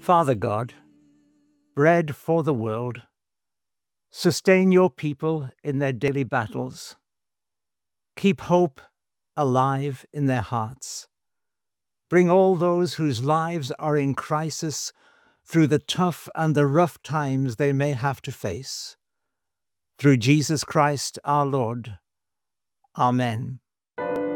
Father God, bread for the world, sustain your people in their daily battles. Keep hope alive in their hearts. Bring all those whose lives are in crisis through the tough and the rough times they may have to face. Through Jesus Christ our Lord. Amen.